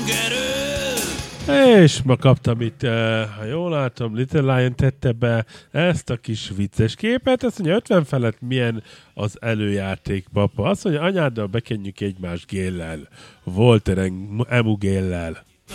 És ma kaptam itt, ha jól látom, Little Lion tette be ezt a kis vicces képet. Azt mondja, 50 felett milyen az előjáték, papa. Azt mondja, anyáddal bekenjük egymás géllel. Volteren emu géllel.